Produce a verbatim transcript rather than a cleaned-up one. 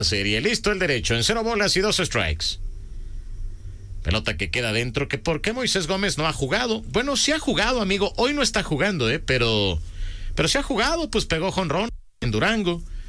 serie. Listo el derecho, en cero bolas y dos strikes. Pelota que queda dentro, que ¿por qué Moisés Gómez no ha jugado? Bueno, sí ha jugado, amigo. Hoy no está jugando, ¿eh? Pero, pero sí ha jugado, pues pegó jonrón en Durango.